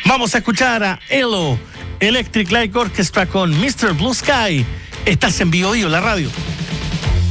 Vamos a escuchar a ELO, Electric Light Orchestra con Mr. Blue Sky. Estás en Bio Bio, la radio.